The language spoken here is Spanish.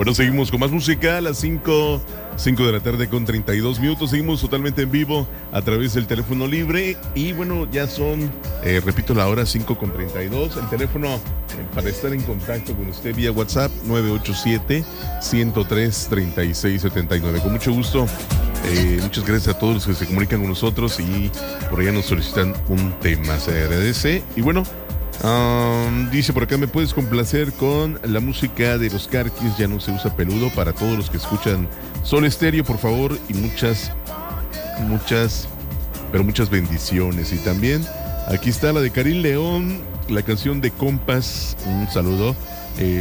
Bueno, seguimos con más música a las 5 de la tarde con 32 minutos. Seguimos totalmente en vivo a través del teléfono libre. Y bueno, ya son, repito la hora, 5 con 32. El teléfono para estar en contacto con usted vía WhatsApp, 987-103-3679. Con mucho gusto. Muchas gracias a todos los que se comunican con nosotros y por allá nos solicitan un tema. Se agradece. Y bueno, dice por acá, ¿me puedes complacer con la música de los Carquis? Ya no se usa peludo, para todos los que escuchan Sol Estéreo, por favor, y muchas bendiciones. Y también aquí está la de Karim León, la canción de Compas. Un saludo